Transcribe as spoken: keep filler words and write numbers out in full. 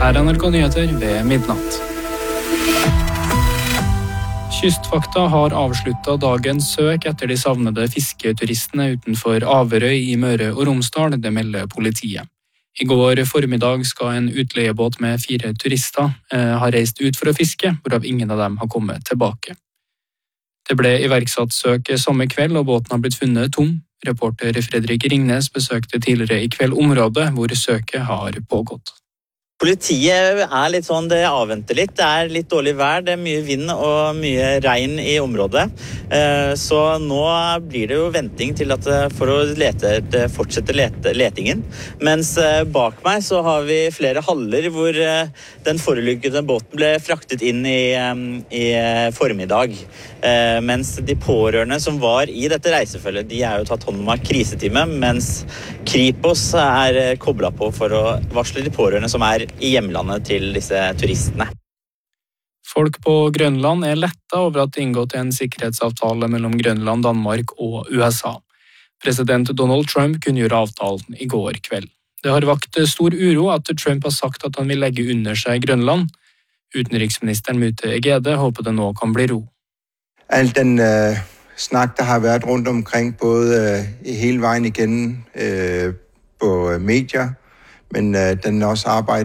Her er N R K Nyheter ved midnatt. Kystvakta har avsluttet dagens søk etter de savnede fisketuristene utenfor Averøy i Møre og Romsdal, det melder politiet. I går formiddag skal en utleiebåt med fire turister eh, ha reist ut for å fiske, hvorav ingen av dem har kommet tilbake. Det ble iverksatt søk samme kveld, og båten har blitt funnet tom. Reporter Fredrik Ringnes besøkte tidligere i kveld området hvor søket har pågått. Politiet er litt sånn, det avventer litt. Det er litt dårlig vær, det er mye vind og mye regn i området. Så nå blir det jo venting til at for å lete, fortsette lete, letingen. Mens bak meg så har vi flere haller hvor den forelyggende båten ble fraktet inn i, i formiddag. Mens de pårørende som var i dette reisefølget, de er jo tatt hånd om av krisetime, mens Kripos er koblet på for å varsle de pårørende som er i hjemlandet til disse turistene. Folk på Grønland er letta over at det er inngått en sikkerhetsavtale mellom Grønland, Danmark og U S A. President Donald Trump kunngjorde avtalen i går kveld. Det har vakt stor uro at Trump har sagt at han vil legge under seg Grønland. Utenriksministeren Mute Egede håper det nå kan bli ro. Al den uh, snak, der har vært rundt omkring, både uh, hele veien igjen uh, på medier, men uh, den også arbejder